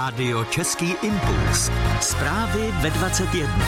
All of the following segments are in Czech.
Rádio Český impuls. Zprávy ve 21.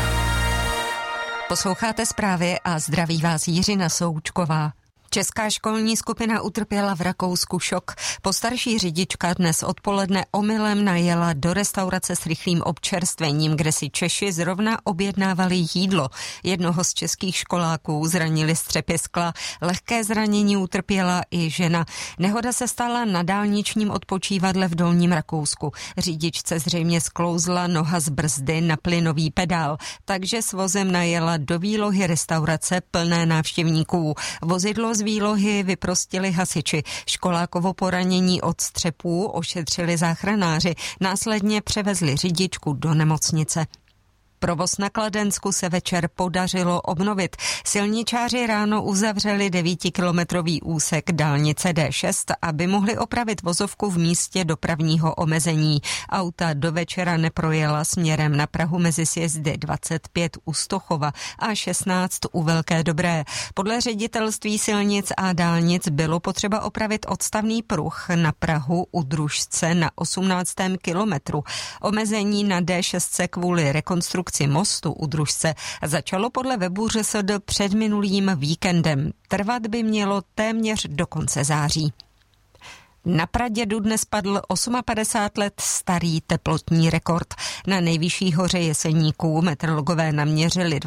Posloucháte zprávy a zdraví vás Jiřina Součková. Česká školní skupina utrpěla v Rakousku šok. Postarší řidička dnes odpoledne omylem najela do restaurace s rychlým občerstvením, kde si Češi zrovna objednávali jídlo. Jednoho z českých školáků zranili střepy skla. Lehké zranění utrpěla i žena. Nehoda se stala na dálničním odpočívadle v Dolním Rakousku. Řidičce zřejmě sklouzla noha z brzdy na plynový pedál, takže s vozem najela do výlohy restaurace plné návštěvníků. Vozidlo z výlohy vyprostili hasiči. Školákovo poranění od střepů ošetřili záchranáři. Následně převezli řidičku do nemocnice. Provoz na Kladensku se večer podařilo obnovit. Silničáři ráno uzavřeli 9kilometrový úsek dálnice D6, aby mohli opravit vozovku v místě dopravního omezení. Auta do večera neprojela směrem na Prahu mezi sjezdy 25 u Stochova a 16 u Velké Dobré. Podle ředitelství silnic a dálnic bylo potřeba opravit odstavný pruh na Prahu u Družce na 18. kilometru. Omezení na D6 kvůli rekonstrukci mostu u Družce začalo podle webu ŘSD před minulým víkendem. Trvat by mělo téměř do konce září. Na Pradědu dnes padl 58 let starý teplotní rekord. Na nejvyšší hoře Jeseníků meteorologové naměřili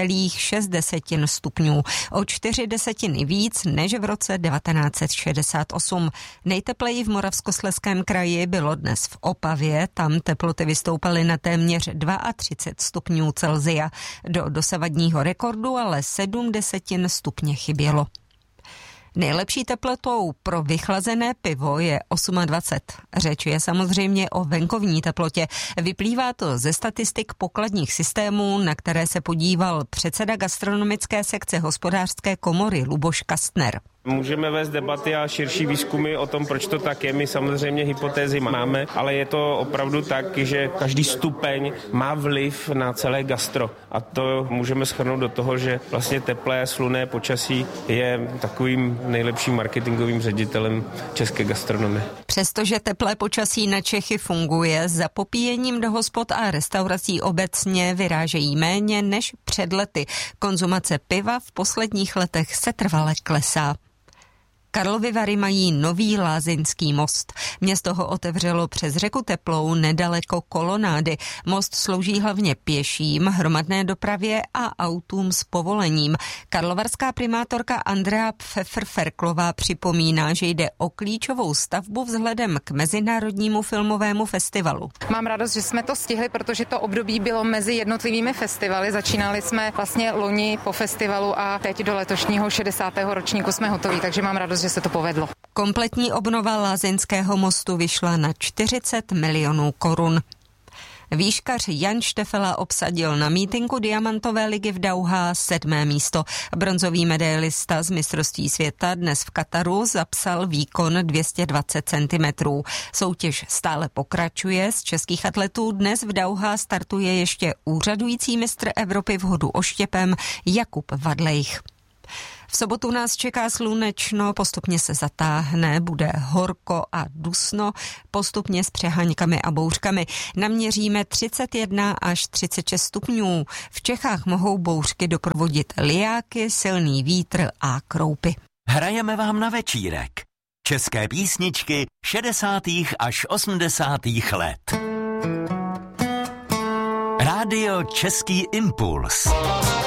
20,6 stupňů, o 4 desetiny víc než v roce 1968. Nejtepleji v Moravskoslezském kraji bylo dnes v Opavě, tam teploty vystoupaly na téměř 32 stupňů Celsia. Do dosavadního rekordu ale 7 desetin stupně chybělo. Nejlepší teplotou pro vychlazené pivo je 28. Řeč je samozřejmě o venkovní teplotě. Vyplývá to ze statistik pokladních systémů, na které se podíval předseda gastronomické sekce Hospodářské komory Luboš Kastner. Můžeme vést debaty a širší výzkumy o tom, proč to tak je. My samozřejmě hypotézy máme, ale je to opravdu tak, že každý stupeň má vliv na celé gastro. A to můžeme shrnout do toho, že vlastně teplé, slunné počasí je takovým nejlepším marketingovým ředitelem české gastronomie. Přestože teplé počasí na Čechy funguje, za popíjením do hospod a restaurací obecně vyrážejí méně než před lety. Konzumace piva v posledních letech setrvale klesá. Karlovy Vary mají nový lázeňský most. Město ho otevřelo přes řeku Teplou nedaleko kolonády. Most slouží hlavně pěším, hromadné dopravě a autům s povolením. Karlovarská primátorka Andrea Pfeffer-Ferklová připomíná, že jde o klíčovou stavbu vzhledem k Mezinárodnímu filmovému festivalu. Mám radost, že jsme to stihli, protože to období bylo mezi jednotlivými festivaly. Začínali jsme vlastně loni po festivalu a teď do letošního 60. ročníku jsme hotoví, takže mám radost, že se to povedlo. Kompletní obnova lázeňského mostu vyšla na 40 milionů korun. Výškař Jan Štefela obsadil na mítinku Diamantové ligy v Dauhá 7. místo. Bronzový medailista z mistrovství světa dnes v Kataru zapsal výkon 220 cm. Soutěž stále pokračuje. Z českých atletů dnes v Dauhá startuje ještě úřadující mistr Evropy v hodu oštěpem Jakub Vadlejch. V sobotu nás čeká slunečno, postupně se zatáhne, bude horko a dusno, postupně s přeháňkami a bouřkami. Naměříme 31 až 36 stupňů. V Čechách mohou bouřky doprovodit lijáky, silný vítr a kroupy. Hrajeme vám na večírek. České písničky 60. až 80. let. Rádio Český impuls.